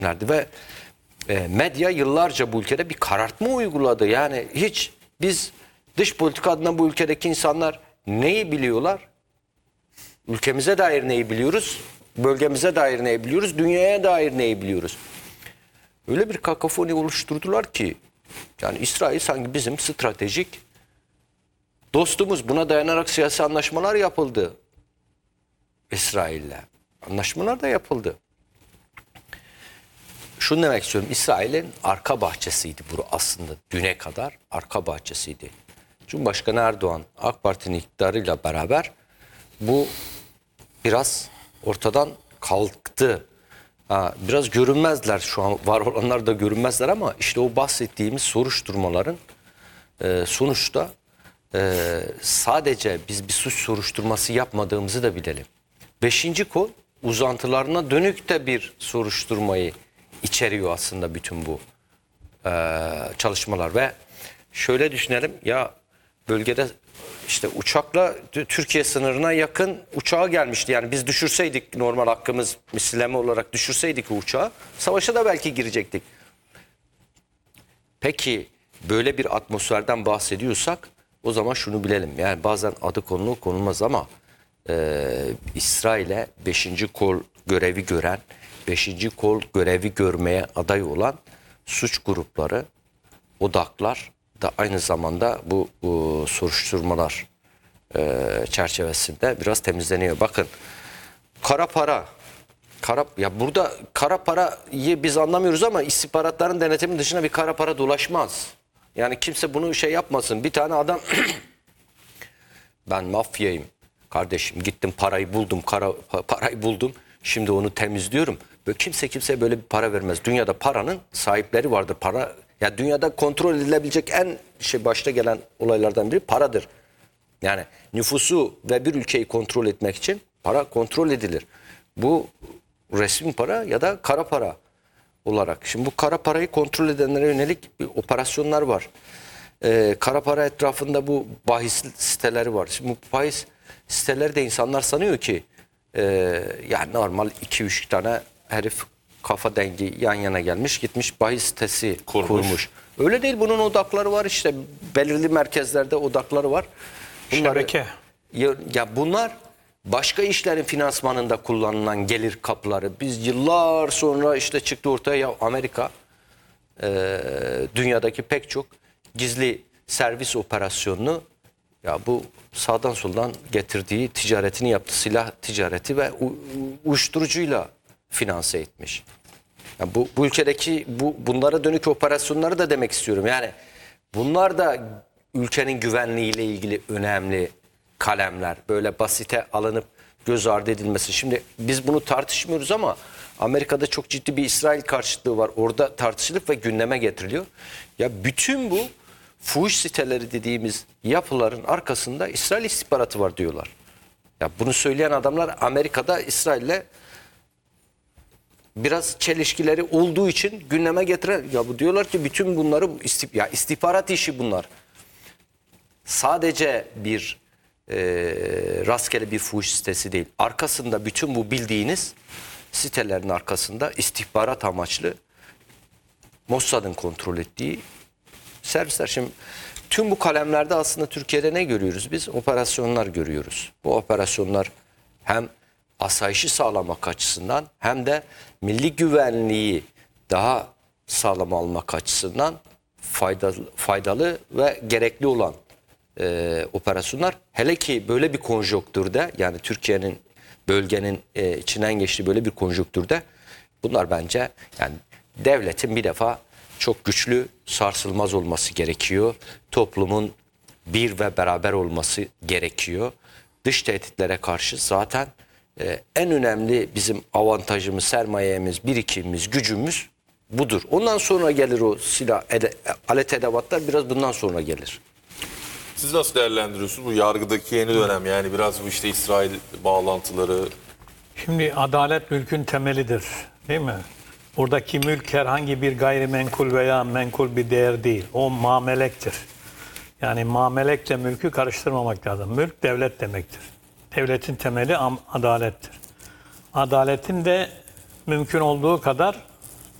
nerede ve medya yıllarca bu ülkede bir karartma uyguladı. Yani hiç biz dış politika adına bu ülkedeki insanlar neyi biliyorlar? Ülkemize dair neyi biliyoruz? Bölgemize dair neyi biliyoruz? Dünyaya dair neyi biliyoruz? Öyle bir kakafoni oluşturdular ki yani İsrail sanki bizim stratejik dostumuz. Buna dayanarak siyasi anlaşmalar yapıldı İsrail'le. Anlaşmalar da yapıldı. Şunu demek istiyorum. İsrail'in arka bahçesiydi bu aslında. Düne kadar arka bahçesiydi. Cumhurbaşkanı Erdoğan AK Parti'nin iktidarıyla beraber bu biraz ortadan kalktı. Biraz görünmezler şu an, var olanlar da görünmezler ama işte o bahsettiğimiz soruşturmaların sonuçta sadece biz bir suç soruşturması yapmadığımızı da bilelim. 5. kol uzantılarına dönük de bir soruşturmayı içeriyor aslında bütün bu çalışmalar ve şöyle düşünelim ya bölgede işte uçakla Türkiye sınırına yakın uçağa gelmişti. Yani biz düşürseydik normal hakkımız misilleme olarak düşürseydik o uçağı savaşa da belki girecektik. Peki böyle bir atmosferden bahsediyorsak o zaman şunu bilelim. Yani bazen adı konulur konulmaz ama İsrail'e 5. kol görevi gören, 5. kol görevi görmeye aday olan suç grupları, odaklar da aynı zamanda bu soruşturmalar çerçevesinde biraz temizleniyor. Bakın kara para, ya burada kara parayı biz anlamıyoruz ama istihbaratların denetimi dışında bir kara para dolaşmaz. Yani kimse bunu şey yapmasın. Bir tane adam ben mafyayım kardeşim, gittim parayı buldum, parayı buldum. Şimdi onu temizliyorum. Böyle kimseye böyle bir para vermez. Dünyada paranın sahipleri vardır. Para ya dünyada kontrol edilebilecek en başta gelen olaylardan biri paradır. Yani nüfusu ve bir ülkeyi kontrol etmek için para kontrol edilir. Bu resmi para ya da kara para olarak. Şimdi bu kara parayı kontrol edenlere yönelik operasyonlar var. Kara para etrafında bu bahis siteleri var. Şimdi bu bahis siteleri de insanlar sanıyor ki yani normal 2-3 tane herif kafa dengi yan yana gelmiş gitmiş bahis sitesi kurmuş. Öyle değil, bunun odakları var işte belirli merkezlerde odakları var. Şebeke. Ya bunlar başka işlerin finansmanında kullanılan gelir kapları. Biz yıllar sonra işte çıktı ortaya ya Amerika dünyadaki pek çok gizli servis operasyonunu ya bu sağdan soldan getirdiği ticaretini yaptı. Silah ticareti ve uyuşturucuyla finanse etmiş. Yani bu ülkedeki bunlara dönük operasyonları da demek istiyorum. Yani bunlar da ülkenin güvenliğiyle ilgili önemli kalemler. Böyle basite alınıp göz ardı edilmesi. Şimdi biz bunu tartışmıyoruz ama Amerika'da çok ciddi bir İsrail karşıtlığı var. Orada tartışılıp ve gündeme getiriliyor. Ya bütün bu fuhuş siteleri dediğimiz yapıların arkasında İsrail istihbaratı var diyorlar. Ya bunu söyleyen adamlar Amerika'da İsrail'le biraz çelişkileri olduğu için gündeme getiren ya bu diyorlar ki bütün bunları istihbarat işi bunlar. Sadece bir rastgele bir fuhuş sitesi değil. Arkasında bütün bu bildiğiniz sitelerin arkasında istihbarat amaçlı Mossad'ın kontrol ettiği servisler. Şimdi tüm bu kalemlerde aslında Türkiye'de ne görüyoruz biz? Operasyonlar görüyoruz. Bu operasyonlar hem asayişi sağlamak açısından hem de milli güvenliği daha sağlam almak açısından faydalı ve gerekli olan operasyonlar. Hele ki böyle bir konjonktürde yani Türkiye'nin bölgenin içinden geçtiği böyle bir konjonktürde bunlar bence yani devletin bir defa çok güçlü, sarsılmaz olması gerekiyor. Toplumun bir ve beraber olması gerekiyor. Dış tehditlere karşı zaten en önemli bizim avantajımız, sermayemiz, birikimimiz, gücümüz budur. Ondan sonra gelir o silah, alet edevatlar biraz bundan sonra gelir. Siz nasıl değerlendiriyorsunuz bu yargıdaki yeni dönem? Yani biraz bu işte İsrail bağlantıları. Şimdi adalet mülkün temelidir, değil mi? Buradaki mülk herhangi bir gayrimenkul veya menkul bir değer değil. O mamelektir. Yani mamelekle mülkü karıştırmamak lazım. Mülk devlet demektir. Devletin temeli adalettir. Adaletin de mümkün olduğu kadar